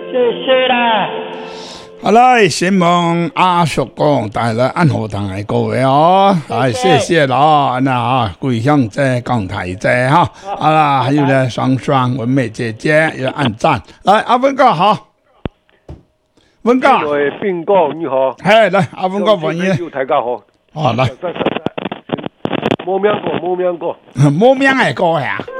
谢谢啦。 好啦，新闻阿叔讲，带来安和堂的各位哦，来谢谢啦，那啊，桂香姐、港台姐哈，好啦，还有呢，双双、文美姐姐要按赞，来阿文哥好，文哥， 并哥你好， 嘿，来阿文哥欢迎， 大家好， 好来， 冇名过， 冇名的歌呀。